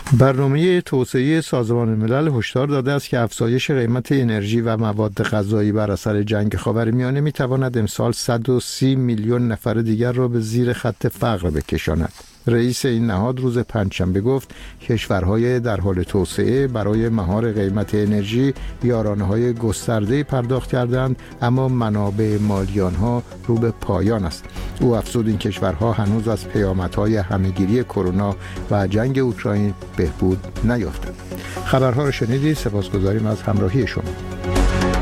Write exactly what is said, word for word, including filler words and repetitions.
برنامه توسعه سازمان ملل هشدار داده است که افزایش قیمت انرژی و مواد غذایی بر اثر جنگ خاورمیانه می‌تواند امسال صد و سی میلیون نفر دیگر را به زیر خط فقر بکشاند. رئیس این نهاد روز پنجشنبه گفت کشورهای در حال توسعه برای مهار قیمت انرژی یارانه‌های گسترده‌ای پرداخت کردند، اما منابع مالی آنها رو به پایان است. او افزود این کشورها هنوز از پیامدهای همه‌گیری کرونا و جنگ اوکراین بهبود نیافتند. خبرها را شنیدید. سپاسگزاریم از همراهی شما.